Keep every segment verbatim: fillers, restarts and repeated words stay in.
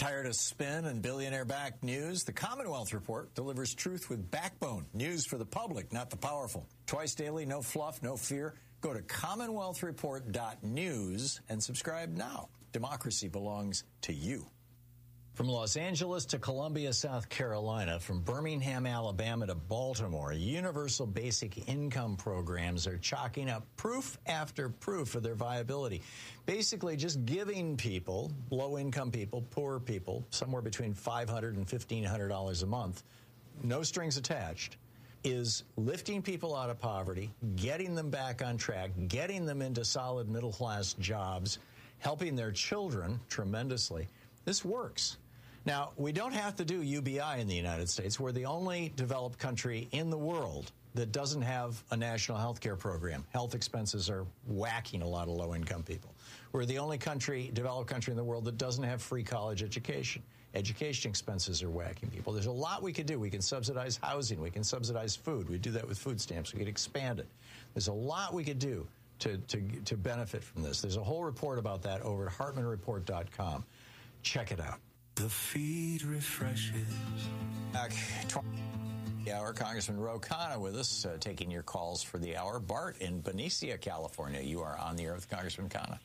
Tired of spin and billionaire-backed news? The Commonwealth Report delivers truth with backbone. News for the public, not the powerful. Twice daily, no fluff, no fear. Go to commonwealth report dot news and subscribe now. Democracy belongs to you. From Los Angeles to Columbia, South Carolina, from Birmingham, Alabama to Baltimore, universal basic income programs are chalking up proof after proof of their viability. Basically, just giving people, low-income people, poor people, somewhere between five hundred dollars and fifteen hundred dollars a month, no strings attached, is lifting people out of poverty, getting them back on track, getting them into solid middle-class jobs, helping their children tremendously. This works. Now, we don't have to do U B I in the United States. We're the only developed country in the world that doesn't have a national health care program. Health expenses are whacking a lot of low-income people. We're the only country, developed country in the world that doesn't have free college education. Education expenses are whacking people. There's a lot we could do. We can subsidize housing. We can subsidize food. We do that with food stamps. We could expand it. There's a lot we could do to, to, to benefit from this. There's a whole report about that over at hartman report dot com. Check it out. The feed refreshes. Back the hour, Congressman Ro Khanna with us, uh, taking your calls for the hour. Bart in Benicia, California, you are on the air with Congressman Khanna.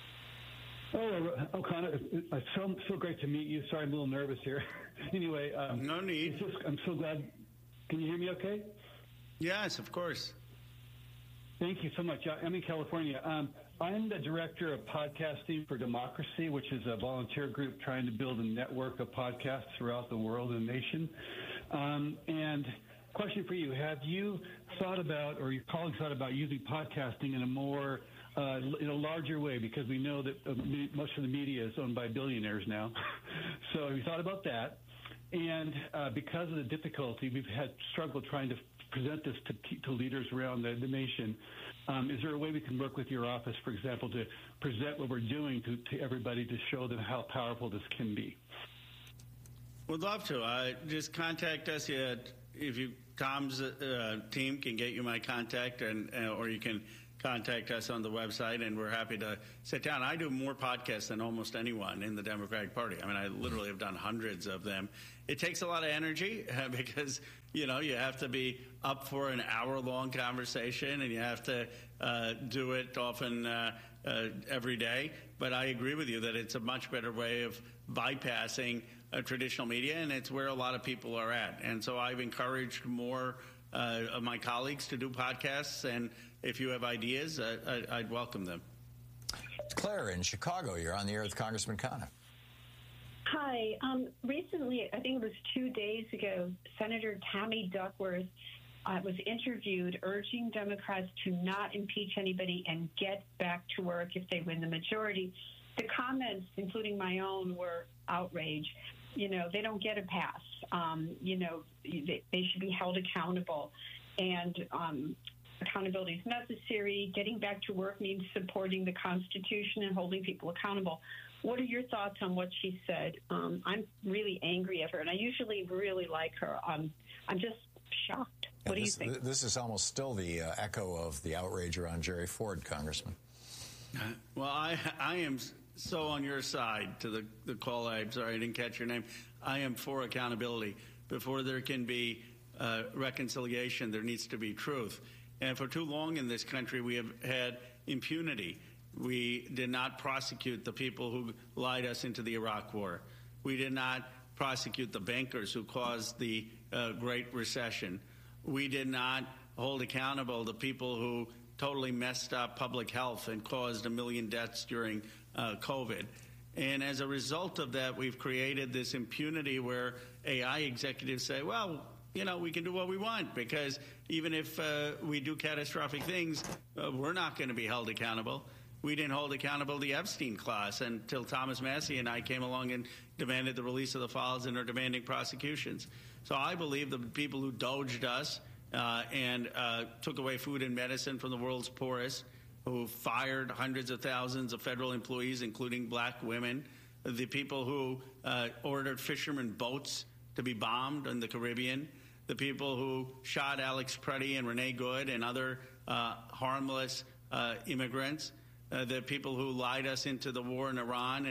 Oh, oh Khanna, it's so, so great to meet you. Sorry, I'm a little nervous here. Anyway. Um, no need. Just, I'm so glad. Can you hear me okay? Yes, of course. Thank you so much. I'm in California. Um, I'm the director of Podcasting for Democracy, which is a volunteer group trying to build a network of podcasts throughout the world and nation. Um, and question for you, have you thought about, or your colleagues thought about using podcasting in a more, uh, in a larger way? Because we know that uh, much of the media is owned by billionaires now. So have you thought about that? And uh, because of the difficulty, we've had struggled trying to present this to, to leaders around the, the nation. Um, is there a way we can work with your office, for example, to present what we're doing to, to everybody to show them how powerful this can be? Would love to. Uh, just contact us. At, if you Tom's uh, team can get you my contact, and uh, or you can contact us on the website, and we're happy to sit down. I do more podcasts than almost anyone in the Democratic Party. I mean, I literally have done hundreds of them. It takes a lot of energy uh, because, you know, you have to be up for an hour-long conversation, and you have to uh, do it often uh, uh, every day. But I agree with you that it's a much better way of bypassing uh, traditional media, and it's where a lot of people are at. And so I've encouraged more Uh, of my colleagues to do podcasts, and if you have ideas, uh, I, I'd welcome them. Claire in Chicago, you're on the air with Congressman Khanna. Hi. Um, recently, I think it was two days ago, Senator Tammy Duckworth uh, was interviewed urging Democrats to not impeach anybody and get back to work if they win the majority. The comments, including my own, were outrage. You know, they don't get a pass. Um, you know, they, they should be held accountable. And um, accountability is necessary. Getting back to work means supporting the Constitution and holding people accountable. What are your thoughts on what she said? Um, I'm really angry at her, and I usually really like her. Um, I'm just shocked. What do this, you think? This is almost still the uh, echo of the outrage around Jerry Ford, Congressman. Well, I I am so on your side to the, the call. I'm sorry I didn't catch your name. I am for accountability. Before there can be uh, reconciliation, there needs to be truth. And for too long in this country, we have had impunity. We did not prosecute the people who lied us into the Iraq War. We did not prosecute the bankers who caused the uh, Great Recession. We did not hold accountable the people who totally messed up public health and caused a million deaths during uh, COVID. And as a result of that, we've created this impunity where A I executives say, well, you know, we can do what we want because even if uh, we do catastrophic things, uh, we're not going to be held accountable. We didn't hold accountable the Epstein class until Thomas Massie and I came along and demanded the release of the files and are demanding prosecutions. So I believe the people who doged us Uh, and uh, took away food and medicine from the world's poorest, who fired hundreds of thousands of federal employees, including black women, the people who uh, ordered fishermen boats to be bombed in the Caribbean, the people who shot Alex Preddy and Renee Good and other uh, harmless uh, immigrants, uh, the people who lied us into the war in Iran and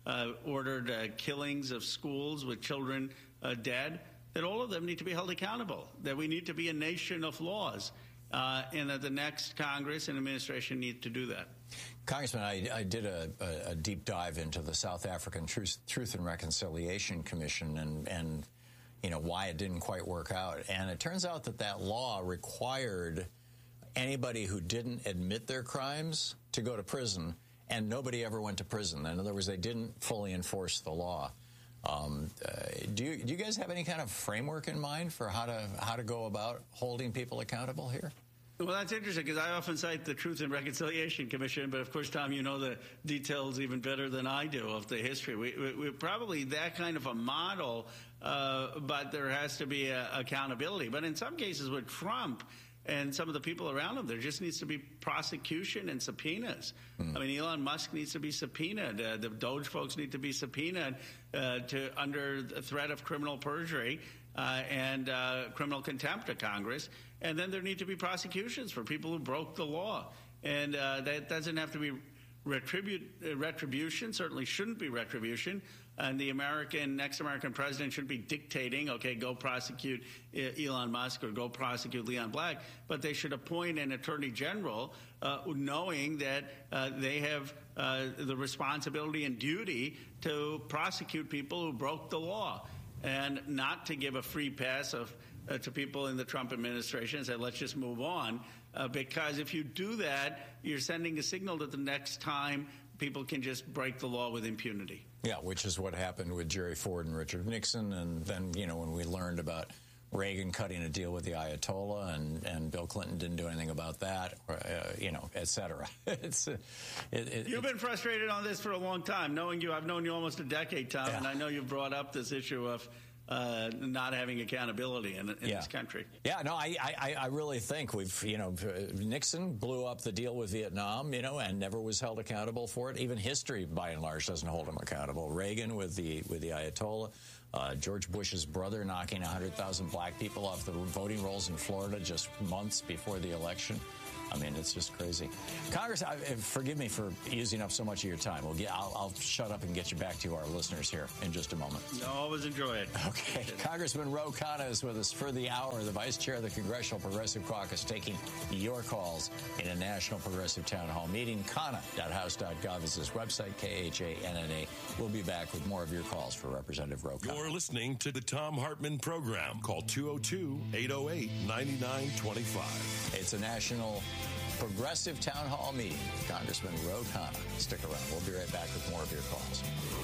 uh, ordered uh, killings of schools with children uh, dead, that all of them need to be held accountable, that we need to be a nation of laws, uh, and that the next Congress and administration need to do that. Congressman, I, I did a, a, a deep dive into the South African Truth, Truth and Reconciliation Commission and, and, you know, why it didn't quite work out. And it turns out that that law required anybody who didn't admit their crimes to go to prison, and nobody ever went to prison. In other words, they didn't fully enforce the law. Um, uh, do you, do you guys have any kind of framework in mind for how to how to go about holding people accountable here? Well, that's interesting, because I often cite the Truth and Reconciliation Commission, but of course, Tom, you know the details even better than I do of the history. We, we, we're probably that kind of a model, uh, but there has to be a, accountability. But in some cases with Trump and some of the people around him, there just needs to be prosecution and subpoenas. Mm. I mean, Elon Musk needs to be subpoenaed. Uh, the Doge folks need to be subpoenaed uh, to under the threat of criminal perjury uh, and uh, criminal contempt of Congress. And then there need to be prosecutions for people who broke the law. And uh, that doesn't have to be retribu- uh, retribution, certainly shouldn't be retribution. And the American, next American president should be dictating, okay, go prosecute Elon Musk or go prosecute Leon Black. But they should appoint an attorney general uh, knowing that uh, they have uh, the responsibility and duty to prosecute people who broke the law, and not to give a free pass of Uh, to people in the Trump administration and say, let's just move on. Uh, because if you do that, you're sending a signal that the next time people can just break the law with impunity. Yeah, which is what happened with Jerry Ford and Richard Nixon. And then, you know, when we learned about Reagan cutting a deal with the Ayatollah and, and Bill Clinton didn't do anything about that, uh, you know, et cetera. it's, uh, it, it, You've been frustrated on this for a long time. Knowing you, I've known you almost a decade, Tom, yeah. and I know you've brought up this issue of Uh, not having accountability in, in yeah. this country. Yeah, no, I, I, I really think we've, you know, Nixon blew up the deal with Vietnam, you know, and never was held accountable for it. Even history, by and large, doesn't hold him accountable. Reagan with the with the Ayatollah, uh, George Bush's brother knocking one hundred thousand black people off the voting rolls in Florida just months before the election. I mean, it's just crazy. Congress, I, forgive me for using up so much of your time. We'll get, I'll, I'll shut up and get you back to our listeners here in just a moment. No, always enjoy it. Okay. Congressman Ro Khanna is with us for the hour, the Vice Chair of the Congressional Progressive Caucus, taking your calls in a National Progressive Town Hall meeting. Khanna dot house dot gov is his website, K H A N N A. We'll be back with more of your calls for Representative Ro Khanna. You're listening to the Thom Hartmann Program. Call two oh two, eight oh eight, nine nine two five. It's a National Progressive Town Hall meeting with Congressman Ro Khanna. Stick around. We'll be right back with more of your calls.